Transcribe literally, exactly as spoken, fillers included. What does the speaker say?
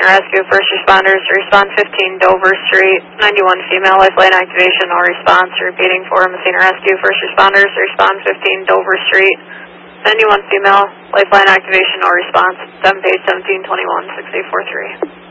Missing Rescue, first responders, respond fifteen Dover Street, ninety-one female, lifeline activation, no response. Repeating for Missing Rescue, first responders, respond fifteen Dover Street, ninety-one female, lifeline activation, no response. seven eight seventeen twenty-one, six eight four three.